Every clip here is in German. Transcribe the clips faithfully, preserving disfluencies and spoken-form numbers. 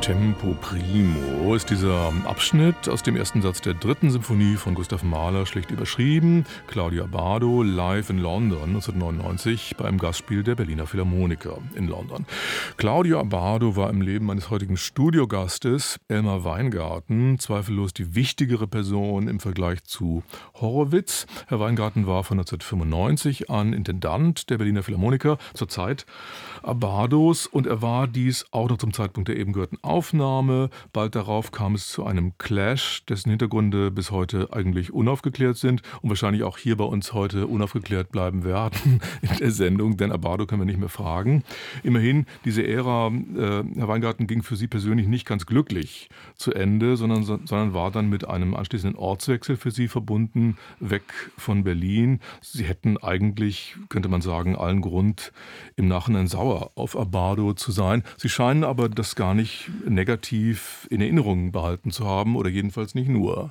Tempo Primo ist dieser Abschnitt aus dem ersten Satz der dritten Symphonie von Gustav Mahler schlicht überschrieben. Claudio Abbado live in London neunzehnhundertneunundneunzig bei einem Gastspiel der Berliner Philharmoniker in London. Claudio Abbado war im Leben meines heutigen Studiogastes Elmar Weingarten zweifellos die wichtigere Person im Vergleich zu Horowitz. Herr Weingarten war von neunzehnhundertfünfundneunzig an Intendant der Berliner Philharmoniker zur Zeit Abbados und er war dies auch noch zum Zeitpunkt der eben gehörten Aufnahme. Bald darauf kam es zu einem Clash, dessen Hintergründe bis heute eigentlich unaufgeklärt sind und wahrscheinlich auch hier bei uns heute unaufgeklärt bleiben werden in der Sendung, denn Abbado können wir nicht mehr fragen. Immerhin, diese Ära, äh, Herr Weingarten, ging für Sie persönlich nicht ganz glücklich zu Ende, sondern, sondern war dann mit einem anschließenden Ortswechsel für Sie verbunden, weg von Berlin. Sie hätten eigentlich, könnte man sagen, allen Grund, im Nachhinein sauer auf Abbado zu sein. Sie scheinen aber das gar nicht negativ in Erinnerung behalten zu haben oder jedenfalls nicht nur.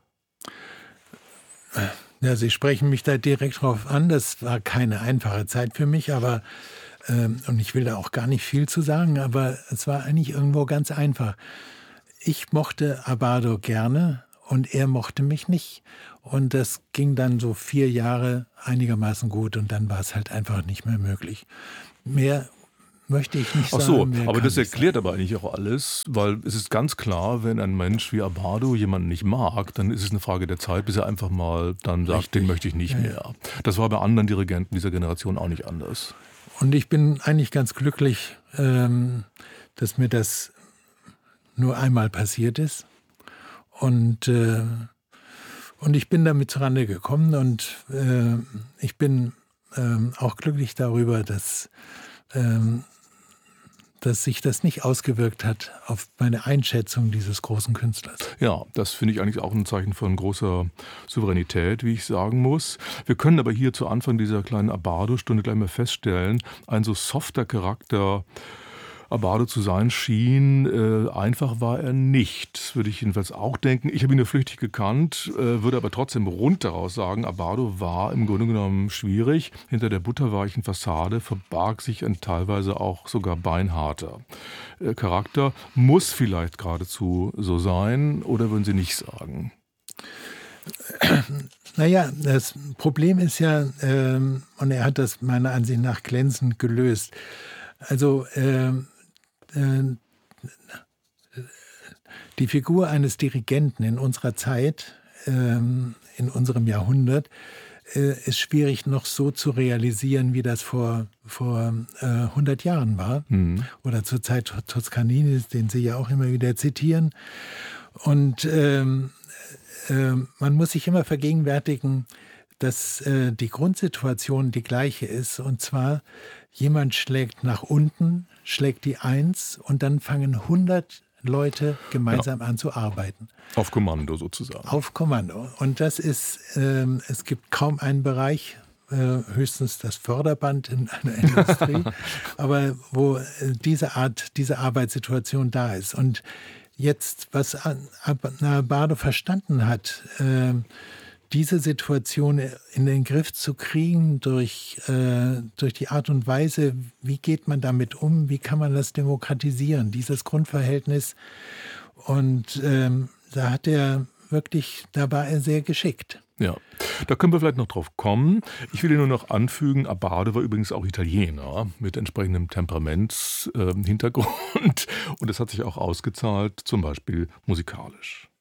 Ja, Sie sprechen mich da direkt drauf an. Das war keine einfache Zeit für mich, aber ähm, und ich will da auch gar nicht viel zu sagen, aber es war eigentlich irgendwo ganz einfach. Ich mochte Abbado gerne und er mochte mich nicht. Und das ging dann so vier Jahre einigermaßen gut und dann war es halt einfach nicht mehr möglich. Mehr möchte ich nicht Ach sagen. so, aber das erklärt aber eigentlich auch alles, weil es ist ganz klar, wenn ein Mensch wie Abbado jemanden nicht mag, dann ist es eine Frage der Zeit, bis er einfach mal dann sagt, Richtig. den möchte ich nicht ja, mehr. Das war bei anderen Dirigenten dieser Generation auch nicht anders. Und ich bin eigentlich ganz glücklich, ähm, dass mir das nur einmal passiert ist. Und, äh, und ich bin damit zurande gekommen und äh, ich bin äh, auch glücklich darüber, dass ähm, dass sich das nicht ausgewirkt hat auf meine Einschätzung dieses großen Künstlers. Ja, das finde ich eigentlich auch ein Zeichen von großer Souveränität, wie ich sagen muss. Wir können aber hier zu Anfang dieser kleinen Abbado-Stunde gleich mal feststellen, ein so softer Charakter Abbado zu sein schien, äh, einfach war er nicht. Das würde ich jedenfalls auch denken. Ich habe ihn nur flüchtig gekannt, äh, würde aber trotzdem rund daraus sagen, Abbado war im Grunde genommen schwierig. Hinter der butterweichen Fassade verbarg sich ein teilweise auch sogar beinharter äh, Charakter. Muss vielleicht geradezu so sein, oder würden Sie nicht sagen? Naja, das Problem ist ja, ähm, und er hat das meiner Ansicht nach glänzend gelöst, also ähm, die Figur eines Dirigenten in unserer Zeit, in unserem Jahrhundert, ist schwierig noch so zu realisieren, wie das vor, vor hundert Jahren war. Mhm. Oder zur Zeit Toscaninis, den Sie ja auch immer wieder zitieren. Und ähm, äh, man muss sich immer vergegenwärtigen, dass äh, die Grundsituation die gleiche ist. Und zwar, jemand schlägt nach unten, schlägt die Eins und dann fangen hundert Leute gemeinsam ja. an zu arbeiten. Auf Kommando sozusagen. Auf Kommando. Und das ist, ähm, es gibt kaum einen Bereich, äh, höchstens das Förderband in einer Industrie, aber wo äh, diese Art, diese Arbeitssituation da ist. Und jetzt, was Abbado verstanden hat, äh, diese Situation in den Griff zu kriegen durch, äh, durch die Art und Weise, wie geht man damit um, wie kann man das demokratisieren, dieses Grundverhältnis. Und ähm, da hat er wirklich, da war er sehr geschickt. Ja, da können wir vielleicht noch drauf kommen. Ich will nur noch anfügen, Abbado war übrigens auch Italiener mit entsprechendem Temperamentshintergrund äh, und das hat sich auch ausgezahlt, zum Beispiel musikalisch.